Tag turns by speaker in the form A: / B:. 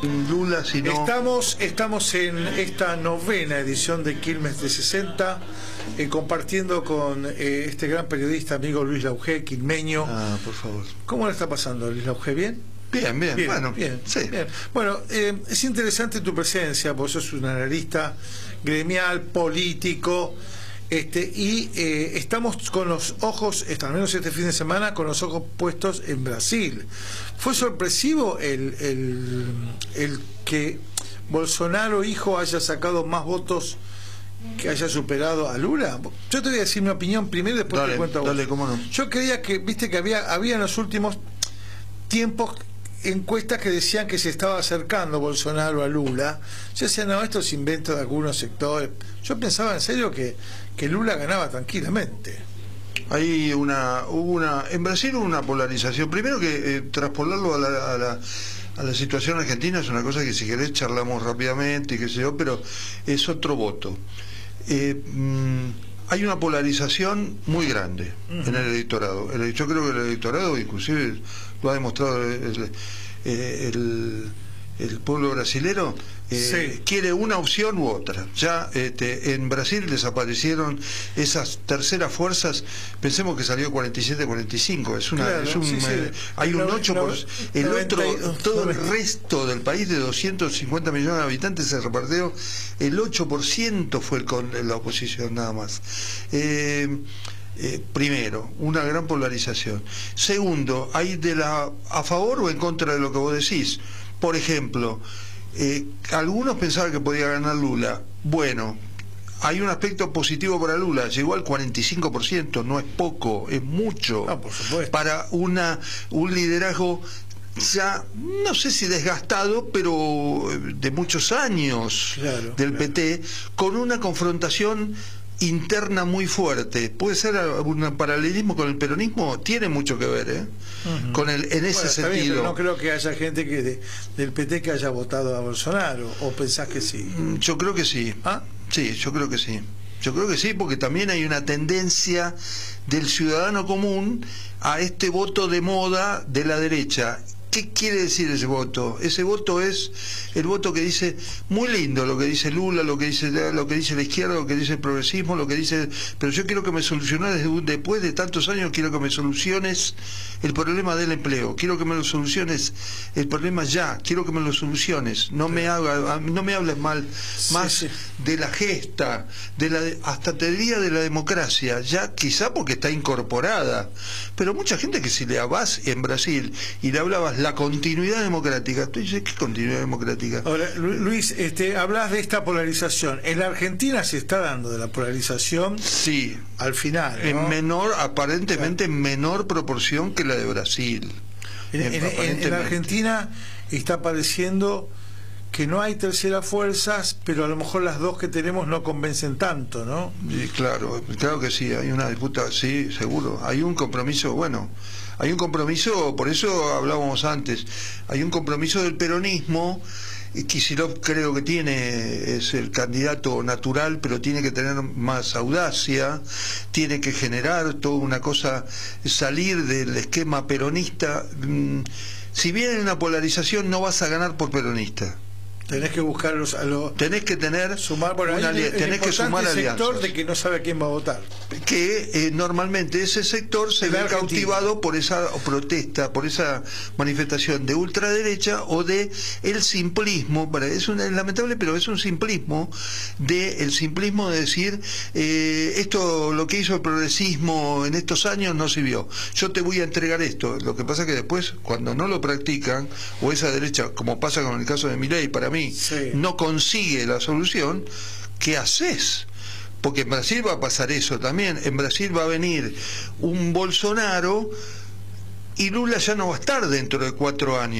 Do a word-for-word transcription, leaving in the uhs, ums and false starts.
A: Lula, sino...
B: Estamos, estamos en esta novena edición de Quilmes de sesenta, eh, compartiendo con eh, este gran periodista, amigo Luis Laugé, quilmeño.
A: Ah, por favor.
B: ¿Cómo le está pasando, Luis Laugé? ¿Bien?
A: Bien, bien,
B: bien
A: bueno,
B: bien,
A: sí.
B: bien. Bueno, eh, es interesante tu presencia, vos sos un analista gremial, político, este, y eh, estamos con los ojos, al menos este fin de semana, con los ojos puestos en Brasil. ¿Fue sorpresivo el, el, el que Bolsonaro, hijo, haya sacado más votos, que haya superado a Lula? Yo te voy a decir mi opinión primero y después
A: dale,
B: te cuento a vos.
A: Dale, cómo no.
B: Yo creía que, viste, que había, había en los últimos tiempos encuestas que decían que se estaba acercando Bolsonaro a Lula. Yo decía, no, esto es invento de algunos sectores. Yo pensaba en serio que, que Lula ganaba tranquilamente.
A: Hay una, hubo una, en Brasil hubo una polarización. Primero que eh, traspolarlo a la, a la a la situación argentina es una cosa que si querés charlamos rápidamente y qué sé yo, pero es otro voto. Eh, mmm, hay una polarización muy grande uh-huh. en el electorado. El, yo creo que el electorado, inclusive lo ha demostrado el, el, el, el pueblo brasilero, eh, sí. quiere una opción u otra. Ya este, en Brasil desaparecieron esas terceras fuerzas. Pensemos que salió cuarenta y siete cuarenta y cinco. Es una,
B: claro,
A: es un,
B: sí, sí.
A: Eh, hay un ocho por ciento. El
B: noventa,
A: otro, todo
B: noventa.
A: El resto del país de doscientos cincuenta millones de habitantes se repartió. El ocho por ciento fue con la oposición nada más. Eh, Eh, primero, una gran polarización. Segundo, hay de la a favor o en contra de lo que vos decís. Por ejemplo, eh, algunos pensaban que podía ganar Lula. Bueno, hay un aspecto positivo para Lula. Llegó al cuarenta y cinco por ciento, no es poco, es mucho.
B: Ah, por supuesto.
A: Para una un liderazgo ya, no sé si desgastado, pero de muchos años,
B: claro,
A: del
B: claro.
A: P T, con una confrontación interna muy fuerte. Puede ser un paralelismo con el peronismo, tiene mucho que ver, ¿eh? Uh-huh. Con el, en ese
B: bueno,
A: sentido.
B: Bien, pero no creo que haya gente que de, del P T que haya votado a Bolsonaro, ¿o pensás que sí?
A: Yo creo que sí.
B: ¿Ah?
A: Sí, yo creo que sí. Yo creo que sí, porque también hay una tendencia del ciudadano común a este voto de moda de la derecha. ¿Qué quiere decir ese voto? Ese voto es el voto que dice, muy lindo lo que dice Lula, lo que dice lo que dice la izquierda, lo que dice el progresismo, lo que dice, pero yo quiero que me soluciones después de tantos años, quiero que me soluciones el problema del empleo, quiero que me lo soluciones el problema ya, quiero que me lo soluciones, no me haga, no me hables mal más sí, sí. de la gesta, de la hasta te diría de la democracia, ya quizá porque está incorporada, pero mucha gente que si le vas en Brasil y le hablabas la continuidad democrática, tú dices, ¿qué continuidad democrática?
B: Ahora, Luis, este, hablas de esta polarización. ¿En la Argentina se está dando de la polarización?
A: Sí.
B: Al final, ¿no?
A: En menor, aparentemente, en menor proporción que la de Brasil.
B: En, en, en, en la Argentina está pareciendo que no hay terceras fuerzas, pero a lo mejor las dos que tenemos no convencen tanto, ¿no?
A: Sí, claro, claro que sí, hay una disputa, sí, seguro. Hay un compromiso, bueno, hay un compromiso, por eso hablábamos antes, hay un compromiso del peronismo. Kicillof creo que tiene, es el candidato natural, pero tiene que tener más audacia, tiene que generar toda una cosa, salir del esquema peronista. Si bien en una polarización no vas a ganar por peronista.
B: Tenés que buscarlos a los...
A: Tenés que tener...
B: Sumar, bueno,
A: una,
B: hay un,
A: tenés que sumar alianzas.
B: sector de que no sabe a quién va a votar.
A: Que eh, normalmente ese sector se ve cautivado por esa protesta, por esa manifestación de ultraderecha o de el simplismo, para, es, un, es lamentable, pero es un simplismo, de el simplismo de decir, eh, esto, lo que hizo el progresismo en estos años no sirvió. Yo te voy a entregar esto. Lo que pasa es que después, cuando no lo practican, o esa derecha, como pasa con el caso de Milei, para mí, sí. no consigue la solución, ¿qué haces? Porque en Brasil va a pasar eso también. En Brasil va a venir un Bolsonaro y Lula ya no va a estar dentro de cuatro años.